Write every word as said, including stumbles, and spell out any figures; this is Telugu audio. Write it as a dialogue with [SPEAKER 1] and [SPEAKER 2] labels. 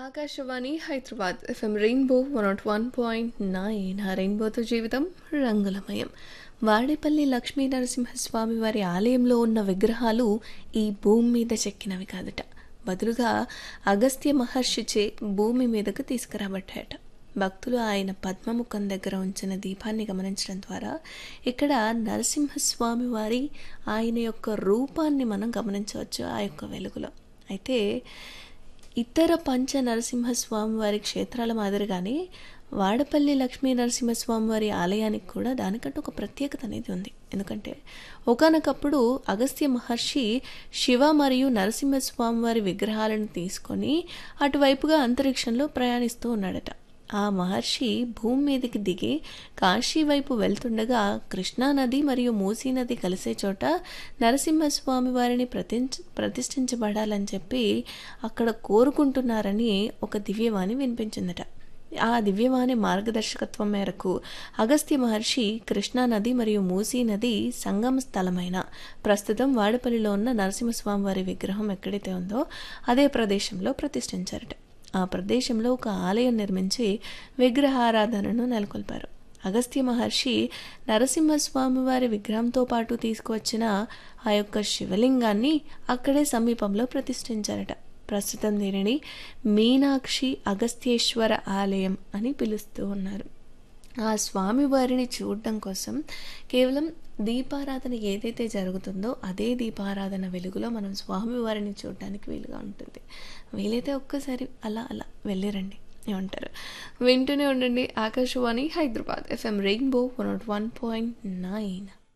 [SPEAKER 1] Akashvani Hyderabad FM rainbow one not one point nine ఆ రెయిన్బోతో జీవితం రంగులమయం. వాడేపల్లి లక్ష్మీ నరసింహస్వామి వారి ఆలయంలో ఉన్న విగ్రహాలు ఈ భూమి మీద చెక్కినవి కాదట, బదులుగా అగస్త్య మహర్షిచే భూమి మీదకు తీసుకురాబట్టాయట. భక్తులు ఆయన పద్మముఖం దగ్గర ఉంచిన దీపాన్ని గమనించడం ద్వారా ఇక్కడ నరసింహస్వామి వారి ఆయన యొక్క రూపాన్ని మనం గమనించవచ్చు ఆ యొక్క వెలుగులో. అయితే ఇతర పంచ నరసింహస్వామి వారి క్షేత్రాల మాదిరిగానే వాడపల్లి లక్ష్మీ నరసింహస్వామి వారి ఆలయానికి కూడా దానికంటే ఒక ప్రత్యేకత అనేది ఉంది. ఎందుకంటే ఒకానొకప్పుడు అగస్త్య మహర్షి శివ మరియు నరసింహస్వామి వారి విగ్రహాలను తీసుకొని అటువైపుగా అంతరిక్షంలో ప్రయాణిస్తూ ఉన్నాడట. ఆ మహర్షి భూమి మీదకి దిగి కాశీ వైపు వెళ్తుండగా కృష్ణానది మరియు మూసీ నది కలిసే చోట నరసింహస్వామి వారిని ప్రతి ప్రతిష్ఠించబడాలని చెప్పి అక్కడ కోరుకుంటున్నారని ఒక దివ్యవాణి వినిపించిందట. ఆ దివ్యవాణి మార్గదర్శకత్వం మేరకు అగస్త్య మహర్షి కృష్ణానది మరియు మూసీ నది సంగమ స్థలమైన ప్రస్తుతం వాడపల్లిలో ఉన్న నరసింహస్వామి వారి విగ్రహం ఎక్కడైతే ఉందో అదే ప్రదేశంలో ప్రతిష్ఠించారట. ఆ ప్రదేశంలో ఒక ఆలయం నిర్మించి విగ్రహారాధనను నెలకొల్పారు. అగస్త్య మహర్షి నరసింహస్వామి వారి విగ్రహంతో పాటు తీసుకువచ్చిన ఆ యొక్క శివలింగాన్ని అక్కడే సమీపంలో ప్రతిష్ఠించారట. ప్రస్తుతం దీనిని మీనాక్షి అగస్త్యేశ్వర ఆలయం అని పిలుస్తూ ఉన్నారు. ఆ స్వామివారిని చూడడం కోసం కేవలం దీపారాధన ఏదైతే జరుగుతుందో అదే దీపారాధన వెలుగులో మనం స్వామివారిని చూడడానికి వీలుగా ఉంటుంది. వీలైతే ఒక్కసారి అలా అలా వెళ్ళిరండి, ఏమంటారు? వింటూనే ఉండండి Akashvani Hyderabad FM rainbow one not one point nine.